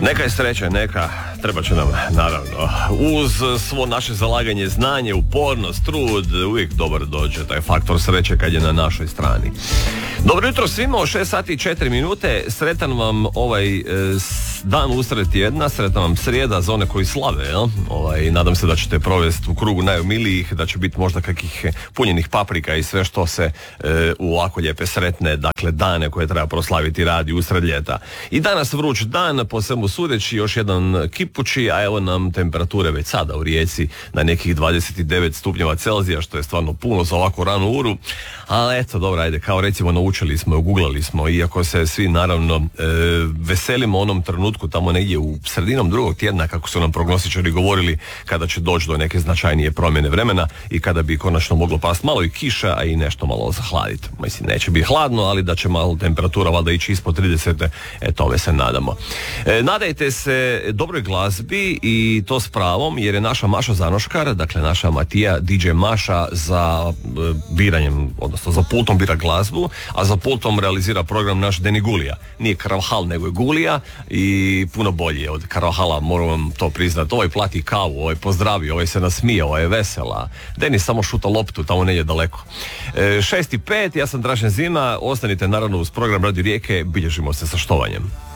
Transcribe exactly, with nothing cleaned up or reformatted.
Neka je sreća, neka, treba će nam, naravno. Uz svo naše zalaganje, znanje, upornost, trud, uvijek dobar dođe taj faktor sreće kad je na našoj strani. Dobro jutro svima, o šest sati i četiri minute, sretan vam ovaj e, dan usred tjedna, sretan vam srijeda za one koji slave, jel? Ovaj, nadam se da ćete provesti u krugu najumilijih, da će biti možda kakvih punjenih paprika i sve što se e, u ovako lijepe sretne, dakle dane koje treba proslaviti radi usred ljeta. I danas vruć dan, po svemu sudeći još jedan kipući, a evo nam temperature već sada u Rijeci na nekih dvadeset devet stupnjeva Celzija, što je stvarno puno za ovako ranu uru, ali eto, dobro, ajde, kao recimo naučili smo, uguglali smo, iako se svi naravno e, veselimo onom trenutku tamo negdje u sredinom drugog tjedna, kako su nam prognostičari govorili, kada će doći do neke značajnije promjene vremena i kada bi konačno moglo pasti malo i kiša, a i nešto malo zahladiti. Mislim, neće biti hladno, ali da će malo temperatura valjda ići ispod trideset, e, tome se nadamo. E, nadajte se dobroj glazbi i to s pravom, jer je naša Maša Zanoškar, dakle naša Matija, D J Maša, za e, biranjem, odnosno za pultom bira glazbu, a za pultom realizira program naš Deni Gulija. Nije Karvahal, nego je Gulija i puno bolje od Karvahala, moram vam to priznati. Ovaj plati kavu, ovaj pozdravi, ovaj se nasmije, ovaj je vesela. Deni samo šuta loptu, tamo negdje daleko. E, šest i pet, ja sam Dražen Zima, ostanite naravno uz program Radio Rijeke, bilježimo se sa štovanjem.